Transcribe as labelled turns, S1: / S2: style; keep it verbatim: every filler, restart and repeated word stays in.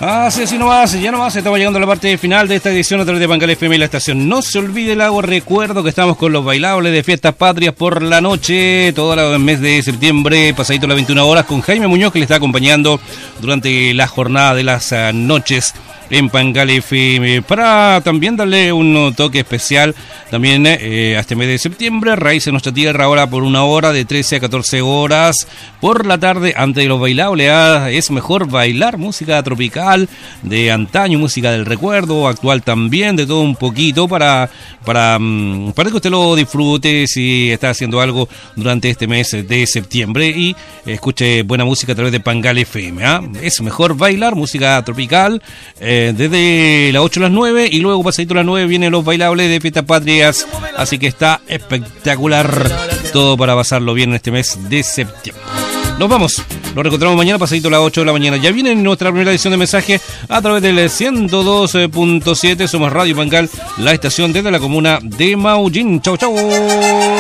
S1: Así, así nomás, ya nomás estamos llegando a la parte final de esta edición a través de Pangal F M y la estación. No se olvide, le hago recuerdo que estamos con los bailables de Fiestas Patrias por la noche, todo el mes de septiembre, pasadito las veintiuna horas, con Jaime Muñoz, que le está acompañando durante la jornada de las uh, noches en Pangal F M, para también darle un toque especial también eh, a este mes de septiembre. Raíz en nuestra tierra ahora por una hora, de trece a catorce horas por la tarde, antes de los bailables. Ah, es mejor bailar música tropical de antaño, música del recuerdo, actual también, de todo un poquito, para, para, para que usted lo disfrute si está haciendo algo durante este mes de septiembre y escuche buena música a través de Pangal F M. ¿ah? Es mejor bailar música tropical eh, desde las ocho a las nueve, y luego pasadito a las nueve vienen los bailables de Fiestas Patrias, así que está espectacular todo para pasarlo bien en este mes de septiembre. Nos vamos, nos reencontramos mañana pasadito a las ocho de la mañana. Ya viene nuestra primera edición de mensaje a través del ciento dos punto siete. Somos Radio Pangal, la estación desde la comuna de Maullín. Chau, chau.